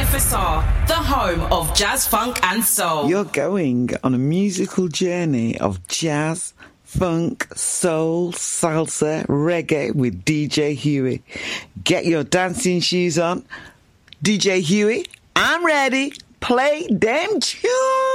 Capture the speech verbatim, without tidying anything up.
Rufus R, the home of jazz, funk and soul. You're going on a musical journey of jazz, funk, soul, salsa, reggae with D J Huey. Get your dancing shoes on. D J Huey, I'm ready. Play them tunes.